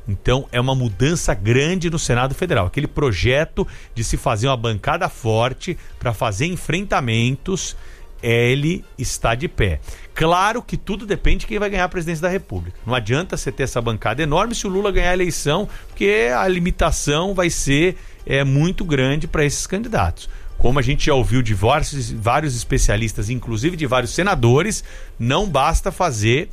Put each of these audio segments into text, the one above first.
Então, é uma mudança grande no Senado Federal. Aquele projeto de se fazer uma bancada forte para fazer enfrentamentos, ele está de pé. Claro que tudo depende de quem vai ganhar a presidência da República. Não adianta você ter essa bancada enorme se o Lula ganhar a eleição, porque a limitação vai ser muito grande para esses candidatos. Como a gente já ouviu de vários especialistas, inclusive de vários senadores, não basta fazer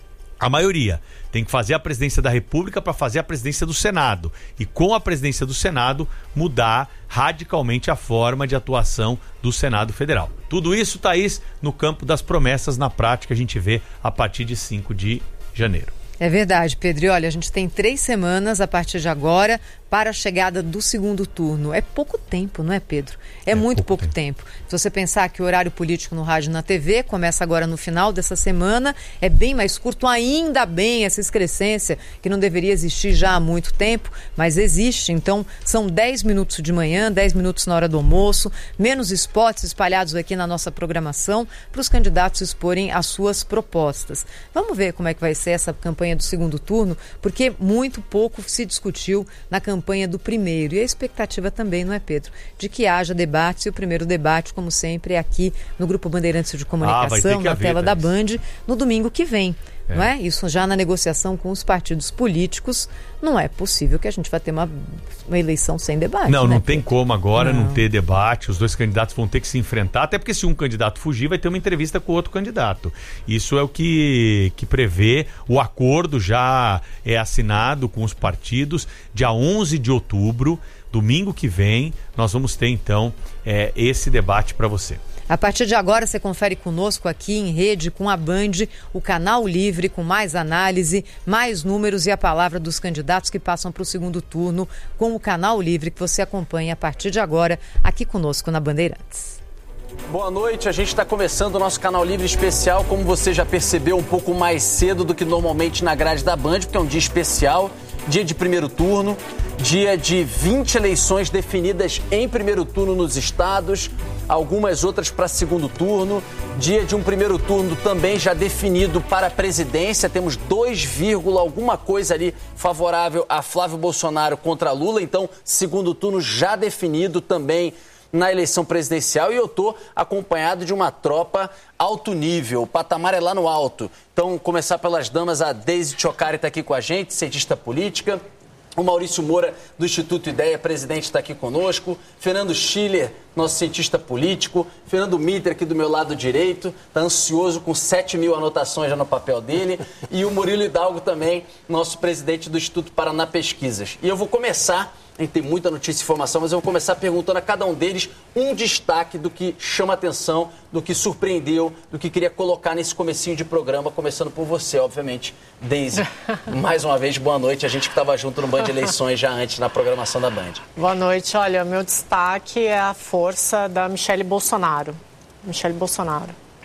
a maioria. Tem que fazer a presidência da República para fazer a presidência do Senado. E com a presidência do Senado, mudar radicalmente a forma de atuação do Senado Federal. Tudo isso, Thaís, no campo das promessas, na prática, a gente vê a partir de 5 de janeiro. É verdade, Pedro. E olha, a gente tem 3 semanas a partir de agora para a chegada do segundo turno. É pouco tempo, não é, Pedro? É muito pouco tempo. Se você pensar que o horário político no rádio e na TV começa agora no final dessa semana, é bem mais curto, ainda bem essa excrescência que não deveria existir já há muito tempo, mas existe. Então, são 10 minutos de manhã, 10 minutos na hora do almoço, menos spots espalhados aqui na nossa programação para os candidatos exporem as suas propostas. Vamos ver como é que vai ser essa campanha do segundo turno, porque muito pouco se discutiu na campanha do primeiro. E a expectativa também, não é, Pedro? De que haja debates, e o primeiro debate, como sempre, é aqui no Grupo Bandeirantes de Comunicação, na tela da Band, no domingo que vem. Não é? Isso já na negociação com os partidos políticos, não é possível que a gente vá ter uma eleição sem debate. Não, né, não tem Pedro? como agora não ter debate, os dois candidatos vão ter que se enfrentar, até porque se um candidato fugir, vai ter uma entrevista com o outro candidato. Isso é o que prevê, o acordo já é assinado com os partidos, dia 11 de outubro, domingo que vem, nós vamos ter então esse debate para você. A partir de agora, você confere conosco aqui em rede com a Band, o Canal Livre, com mais análise, mais números e a palavra dos candidatos que passam para o segundo turno com o Canal Livre, que você acompanha a partir de agora aqui conosco na Bandeirantes. Boa noite, a gente está começando o nosso Canal Livre especial, como você já percebeu, um pouco mais cedo do que normalmente na grade da Band, porque é um dia especial, dia de primeiro turno, dia de 20 eleições definidas em primeiro turno nos estados, algumas outras para segundo turno, dia de um primeiro turno também já definido para a presidência, temos 2, alguma coisa ali favorável a Flávio Bolsonaro contra Lula, então segundo turno já definido também na eleição presidencial, e eu estou acompanhado de uma tropa alto nível, o patamar é lá no alto. Então, começar pelas damas, a Deise Tchocari está aqui com a gente, cientista política, o Maurício Moura, do Instituto Ideia, presidente, está aqui conosco, Fernando Schiller, nosso cientista político, Fernando Mitre, aqui do meu lado direito, está ansioso com 7.000 anotações já no papel dele, e o Murilo Hidalgo também, nosso presidente do Instituto Paraná Pesquisas. E eu vou começar, a gente tem muita notícia e informação, mas eu vou começar perguntando a cada um deles um destaque do que chama atenção, do que surpreendeu, do que queria colocar nesse comecinho de programa, começando por você, obviamente, Deise. Mais uma vez, boa noite, a gente que estava junto no Band Eleições já antes, na programação da Band. Boa noite, olha, meu destaque é a força da Michele Bolsonaro. Michele Bolsonaro.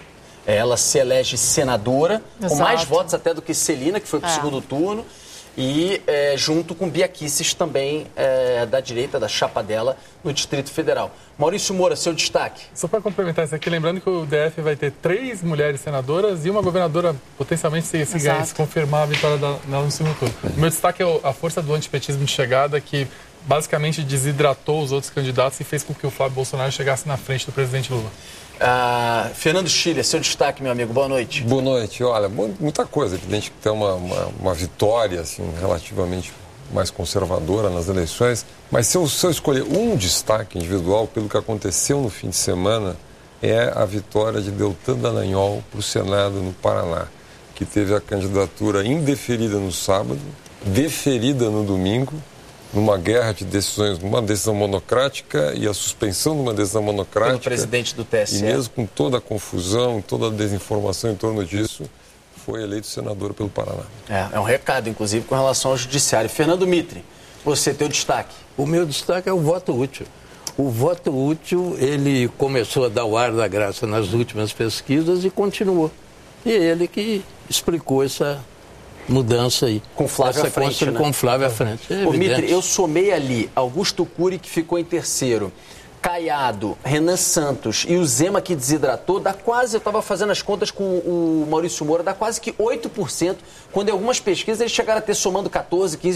Ela se elege senadora, Exato. Com mais votos até do que Celina, que foi para o segundo turno, e junto com Bia Kicis também da direita, da chapa dela, no Distrito Federal. Maurício Moura, seu destaque. Só para complementar isso aqui, lembrando que o DF vai ter 3 mulheres senadoras e uma governadora, potencialmente, se confirmar a vitória dela no segundo turno. O meu destaque é a força do antipetismo de chegada, que basicamente desidratou os outros candidatos e fez com que o Flávio Bolsonaro chegasse na frente do presidente Lula. Fernando Schiller, seu destaque, meu amigo, boa noite. Boa noite. Olha, muita coisa. Evidente que tem uma vitória assim, relativamente mais conservadora nas eleições, mas se eu escolher um destaque individual pelo que aconteceu no fim de semana, é a vitória de Deltan Dallagnol para o Senado no Paraná, que teve a candidatura indeferida no sábado, deferida no domingo, numa guerra de decisões, uma decisão monocrática e a suspensão de uma decisão monocrática. Pelo presidente do TSE. E mesmo com toda a confusão, toda a desinformação em torno disso, foi eleito senador pelo Paraná. É um recado, inclusive, com relação ao judiciário. Fernando Mitre, você, teu destaque. O meu destaque é o voto útil. O voto útil, ele começou a dar o ar da graça nas últimas pesquisas e continuou. E é ele que explicou essa mudança aí. Com Flávio à frente, né? Com Flávio à frente. Ô, Mitre, eu somei ali Augusto Cury, que ficou em terceiro, Caiado, Renan Santos e o Zema, que desidratou, dá quase, eu estava fazendo as contas com o Maurício Moura, dá quase que 8%, quando em algumas pesquisas eles chegaram a ter somando 14%, 15%.